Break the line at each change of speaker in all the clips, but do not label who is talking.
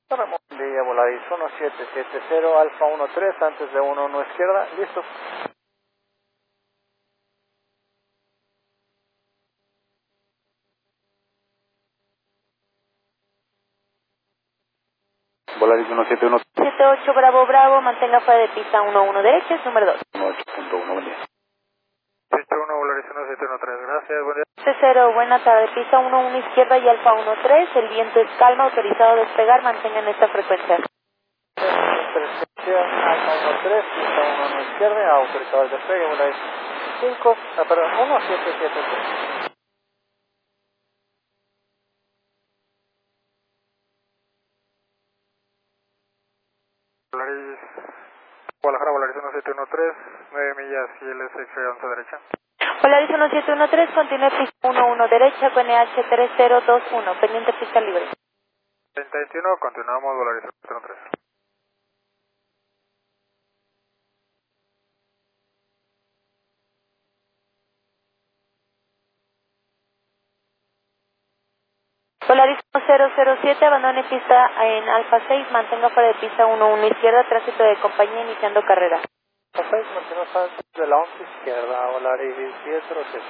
Ramón de Volaris 1770, Alfa 13, antes de 11 izquierda, listo. Volaris 171.
78 Bravo Bravo, mantenga fuera de pista 11 derecha, es número 2.
8.1, buen día. 71 Volaris 1713, gracias, buen día.
C0, buena tarde, pista 11 izquierda y Alfa 13, el viento es calma, autorizado a despegar, mantengan esta frecuencia.
Alfa 13, pista 11 izquierda, autorizado al despegue, Volaris 5, perdón, 1773. Volaris, Guadalajara, Volaris 1713, 9 millas y LSX 11 derecha.
Volaris 1713, continúe pista 11 derecha con EH 3021, pendiente pista libre.
3021, continuamos Volaris 1713.
Volaris 1007, abandone pista en Alfa 6, mantenga fuera de pista 11 izquierda, tránsito de compañía iniciando carrera.
Alfa 6, mantenemos antes de la 11 izquierda, Volaris 1007.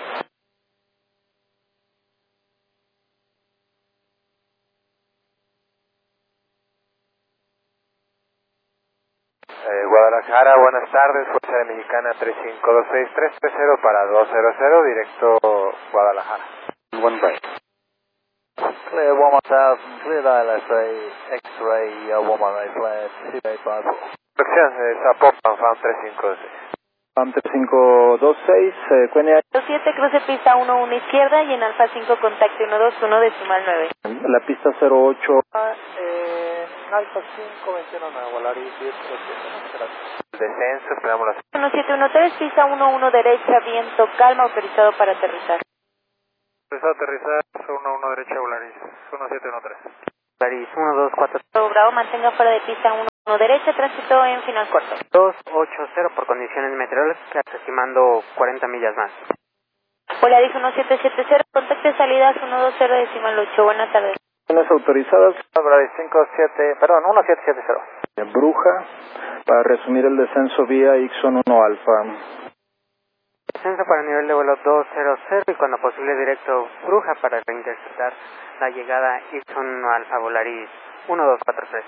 Guadalajara, buenas tardes, Fuerza Aérea Mexicana 3526330 para 200, directo Guadalajara. One way. Clear Woman South, clear LSA, X-ray, Woman Right Flat, CA5. Dirección, Zapopan, FAM 356. FAM 3526, QNH.
07, cruce pista 11 izquierda y en Alfa 5 contacte 121 decimal 9.
La pista 08. Alfa 5, 21, Volaris 10, gracias. Descenso, esperamos las...
1713, pista 11 derecha, viento calma, autorizado para aterrizar.
Autorizado a aterrizar, 11 derecha, Volaris 1713.
Volaris 124. Bravo, Bravo, mantenga fuera de pista 11 derecha, tránsito en final corto.
280 por condiciones meteorológicas, estimando 40 millas más.
Volaris 1770, contacte salidas 120 decimal 8, buenas tardes.
Autorizadas, Volaris 1770. Bruja, para resumir el descenso vía Ixon 1 Alfa.
Descenso para nivel de vuelo 200 y cuando posible directo Bruja para reinterceptar la llegada Ixon 1 Alfa Volaris 1243.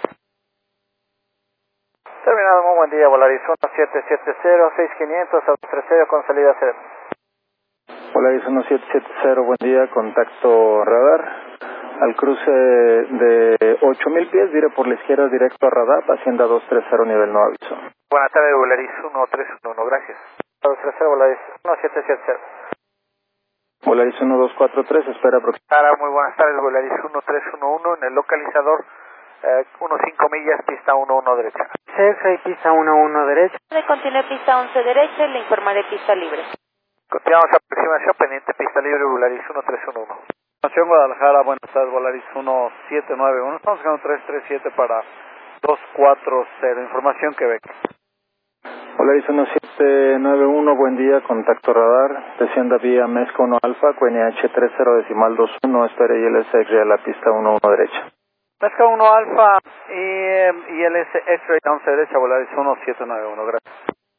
Terminado, muy buen día, Volaris 1770, 6500, a 30 con salida 0. Volaris 1770, buen día, contacto radar. Al cruce de 8000 pies, diré por la izquierda directo a radar, Hacienda 230, nivel no aviso. Buenas tardes, Volaris 1311, gracias. 230, Volaris 1770. Volaris 1243, espera aproximada. Muy buenas tardes, Volaris 1311, en el localizador 15 millas, pista 11 derecha.
X-ray, pista 11 derecha.
Continúe pista 11 derecha y le informaré pista libre.
Continuamos aproximación pendiente, pista libre, Volaris 1311. Guadalajara, buenas tardes, Volaris 1791, estamos sacando 337 para 240, información Quebec. Volaris 1791, buen día, contacto radar, descienda vía Mezco 1 Alfa, QNH 30 decimal 21, espere ILS a la pista 11 derecha. Mezco 1 Alfa y ILS X-ray 11 derecha, Volaris 1791, gracias.